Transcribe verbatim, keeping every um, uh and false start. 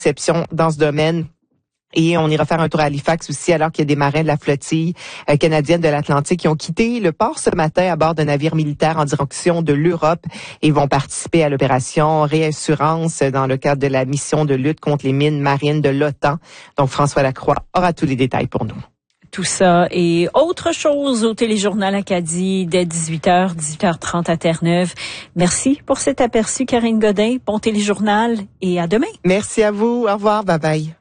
exception dans ce domaine. Et on ira faire un tour à Halifax aussi, alors qu'il y a des marins de la flottille euh, canadienne de l'Atlantique qui ont quitté le port ce matin à bord d'un navire militaire en direction de l'Europe et vont participer à l'opération Réassurance dans le cadre de la mission de lutte contre les mines marines de l'OTAN. Donc, François Lacroix aura tous les détails pour nous. Tout ça et autre chose au Téléjournal Acadie dès dix-huit heures, dix-huit heures trente à Terre-Neuve. Merci pour cet aperçu, Karine Godin. Bon Téléjournal et à demain. Merci à vous. Au revoir. Bye bye.